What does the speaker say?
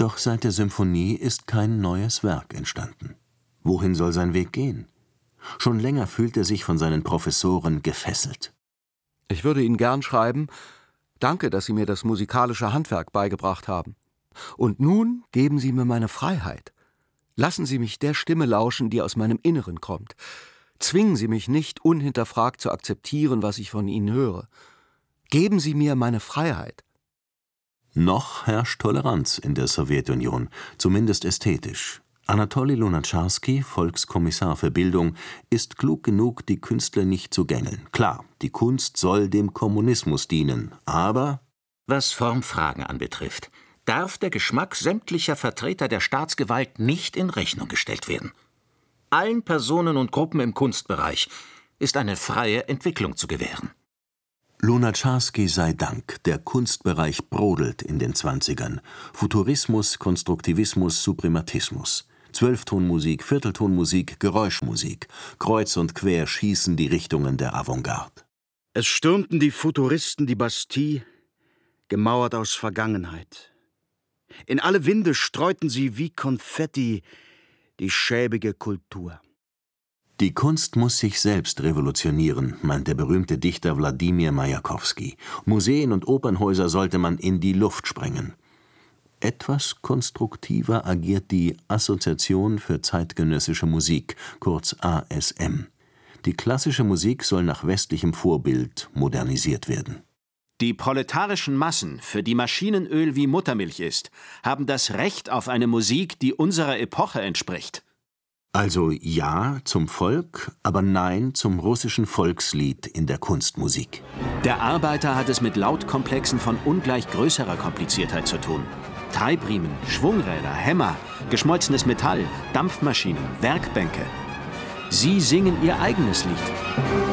Doch seit der Symphonie ist kein neues Werk entstanden. Wohin soll sein Weg gehen? Schon länger fühlt er sich von seinen Professoren gefesselt. Ich würde Ihnen gern schreiben: Danke, dass Sie mir das musikalische Handwerk beigebracht haben. Und nun geben Sie mir meine Freiheit. Lassen Sie mich der Stimme lauschen, die aus meinem Inneren kommt. Zwingen Sie mich nicht, unhinterfragt zu akzeptieren, was ich von Ihnen höre. Geben Sie mir meine Freiheit. Noch herrscht Toleranz in der Sowjetunion, zumindest ästhetisch. Anatolij Lunacharsky, Volkskommissar für Bildung, ist klug genug, die Künstler nicht zu gängeln. Klar, die Kunst soll dem Kommunismus dienen, aber was Formfragen anbetrifft, darf der Geschmack sämtlicher Vertreter der Staatsgewalt nicht in Rechnung gestellt werden. Allen Personen und Gruppen im Kunstbereich ist eine freie Entwicklung zu gewähren. Lunacharsky sei Dank, der Kunstbereich brodelt in den 20ern. Futurismus, Konstruktivismus, Suprematismus. Zwölftonmusik, Vierteltonmusik, Geräuschmusik. Kreuz und quer schießen die Richtungen der Avantgarde. Es stürmten die Futuristen die Bastille, gemauert aus Vergangenheit. In alle Winde streuten sie wie Konfetti die schäbige Kultur. Die Kunst muss sich selbst revolutionieren, meint der berühmte Dichter Wladimir Majakowski. Museen und Opernhäuser sollte man in die Luft sprengen. Etwas konstruktiver agiert die Assoziation für zeitgenössische Musik, kurz ASM. Die klassische Musik soll nach westlichem Vorbild modernisiert werden. Die proletarischen Massen, für die Maschinenöl wie Muttermilch ist, haben das Recht auf eine Musik, die unserer Epoche entspricht. Also ja zum Volk, aber nein zum russischen Volkslied in der Kunstmusik. Der Arbeiter hat es mit Lautkomplexen von ungleich größerer Kompliziertheit zu tun. Treibriemen, Schwungräder, Hämmer, geschmolzenes Metall, Dampfmaschinen, Werkbänke. Sie singen ihr eigenes Lied.